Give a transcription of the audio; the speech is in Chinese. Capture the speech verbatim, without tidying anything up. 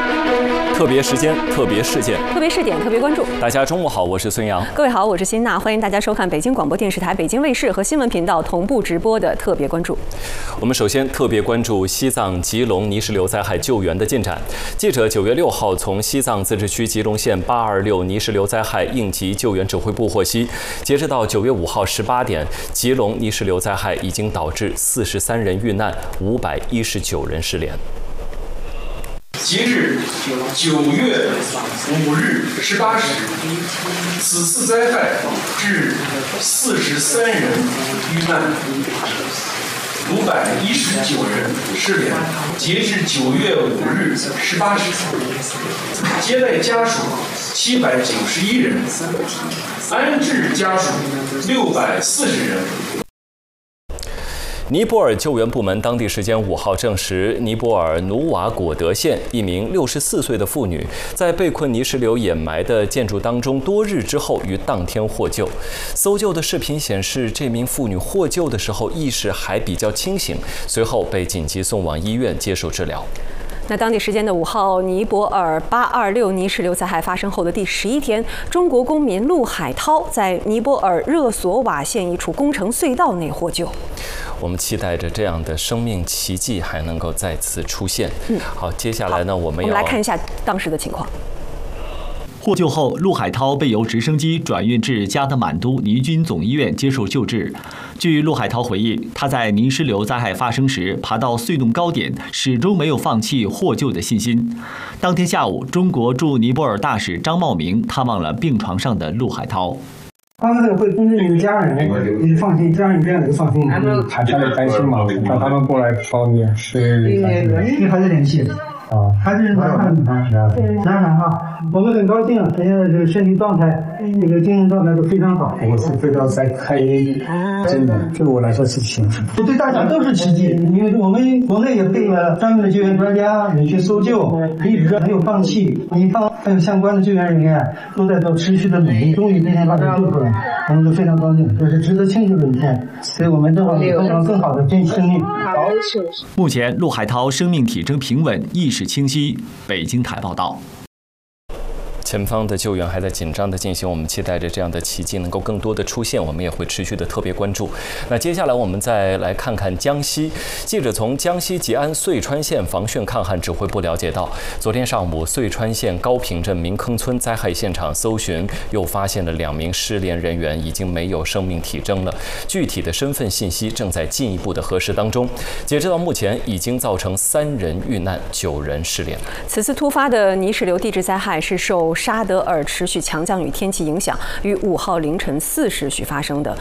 特别时间，特别事件， 特别试点，特别关注。 大家中午好，我是孙杨。 各位好，我是辛娜，欢迎大家收看北京广播电视台北京卫视和新闻频道同步直播的特别关注。 我们首先特别关注西藏吉隆泥石流灾害救援的进展。记者九月六号从西藏自治区吉隆县八二六泥石流灾害应急救援指挥部获悉，截止到九月五号十八点，吉隆泥石流灾害已经导致四十三人遇难，五百一十九人失联。 截至九月五日十八时，此次灾害致四十三人遇难，五百一十九人失联。截至九月五日十八时，接待家属七百九十一人，安置家属六百四十人。 尼泊尔救援部门当地时间五号证实，尼泊尔努瓦果德县一名六十四岁的妇女在被困泥石流掩埋的建筑当中多日之后，于当天获救。搜救的视频显示，这名妇女获救的时候意识还比较清醒，随后被紧急送往医院接受治疗。 那当地时间的五号，尼泊尔八二六泥石流灾害发生后的第十一天，中国公民陆海涛在尼泊尔热索瓦县一处工程隧道内获救。 我们期待着这样的生命奇迹还能够再次出现。嗯，好，接下来呢，我们要我们来看一下当时的情况。 获救后，陆海涛被由直升机转运至加德满都尼军总医院接受救治。据陆海涛回忆，他在泥石流灾害发生时爬到隧洞高点，始终没有放弃获救的信心。当天下午，中国驻尼泊尔大使张茂明探望了病床上的陆海涛。 他们会通知你的家人，你放心，家人这样就放心，还他们担心嘛，让他们过来帮你，是跟孩子联系。啊，孩子是男孩女孩？男孩哈，我们很高兴，现在这个身体状态、这个精神状态都非常好。我是非常在开心，真的，对我来说是幸福。对大家都是奇迹，因为我们国内也配了专门的救援专家，也去搜救，一直没有放弃。民方还有相关的救援人员都在做持续的努力，终于那天把他救出来，我们都非常高兴，这是值得庆祝的一天，所以我们正好有更更好的珍惜生命。 目前，陆海涛生命体征平稳，意识清晰。北京台报道。 前方的救援还在紧张的进行，我们期待着这样的奇迹能够更多的出现，我们也会持续的特别关注。那接下来我们再来看看江西。记者从江西吉安遂川县防汛抗旱指挥部了解到，昨天上午遂川县高坪镇明坑村灾害现场搜寻，又发现了两名失联人员已经没有生命体征了，具体的身份信息正在进一步的核实当中。截止到目前，已经造成三人遇难，九人失联。 此次突发的泥石流地质灾害是受沙德尔持续强降雨天气影响，于五号凌晨四时许发生的。